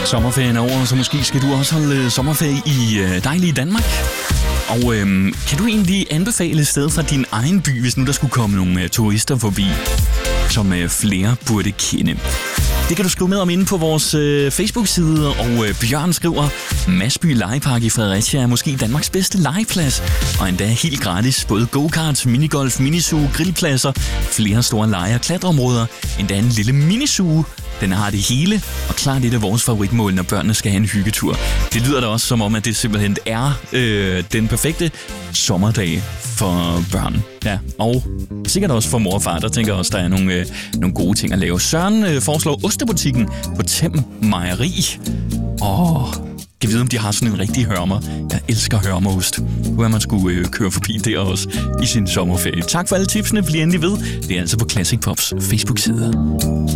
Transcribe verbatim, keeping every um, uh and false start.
Sommerferien er over, så måske skal du også holde sommerferie i øh, dejlige Danmark. Og øh, kan du egentlig anbefale et sted fra din egen by, hvis nu der skulle komme nogle øh, turister forbi, som øh, flere burde kende? Det kan du skrive med om inde på vores øh, Facebook-side, og øh, Bjørn skriver, Masby Legepark i Fredericia er måske Danmarks bedste legeplads, og endda helt gratis. Både go-karts, minigolf, minisuge, grillpladser, flere store lege- og klatreområder, endda en lille minisuge. Den har det hele, og klart det er vores favoritmål, når børnene skal have en hyggetur. Det lyder da også som om, at det simpelthen er øh, den perfekte sommerdag for børn. Ja, og sikkert også for mor og far, der tænker også, der er nogle, øh, nogle gode ting at lave. Søren øh, foreslår ostebutikken på Tem Mejeri. Åh, kan vide, om de har sådan en rigtig hørmer. Jeg elsker hørmeost. Hvor man skulle øh, køre forbi der også i sin sommerferie. Tak for alle tipsene, bliv endelig ved. Det er altså på Classic Pops Facebook-side.